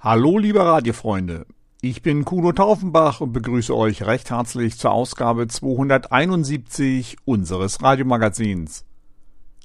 Hallo liebe Radiofreunde, ich bin Kuno Taufenbach und begrüße euch recht herzlich zur Ausgabe 271 unseres Radiomagazins.